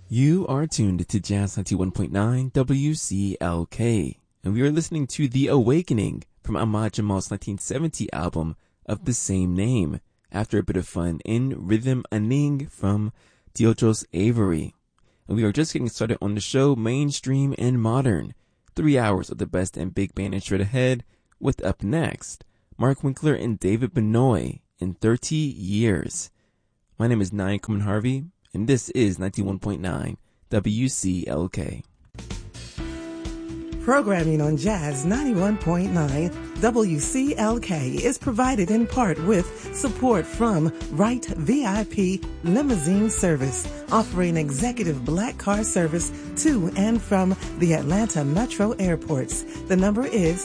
You are tuned to Jazz 91.9 WCLK, and we are listening to The Awakening from Ahmad Jamal's 1970 album of the same name, after a bit of fun in Rhythm Aning from Teodros Avery. And we are just getting started on the show, Mainstream and Modern. 3 hours of the best in big band and straight ahead, with up next, Mark Winkler and David Benoit in 30 Years. My name is Nyan Kuman Harvey, and this is 91.9 WCLK. Programming on Jazz 91.9 WCLK is provided in part with support from Wright VIP Limousine Service, offering executive black car service to and from the Atlanta Metro airports. The number is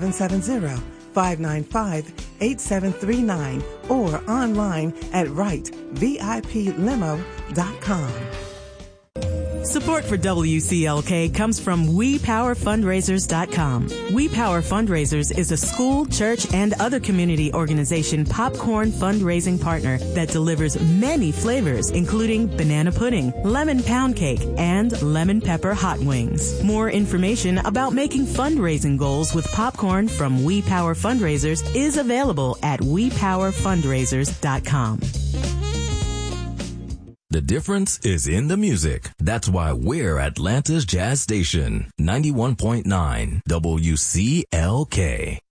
770-595-8739 or online at wrightviplimo.com. Support for WCLK comes from WePowerFundraisers.com. We Power Fundraisers is a school, church, and other community organization popcorn fundraising partner that delivers many flavors, including banana pudding, lemon pound cake, and lemon pepper hot wings. More information about making fundraising goals with popcorn from We Power Fundraisers is available at WePowerFundraisers.com. The difference is in the music. That's why we're Atlanta's Jazz Station, 91.9 WCLK.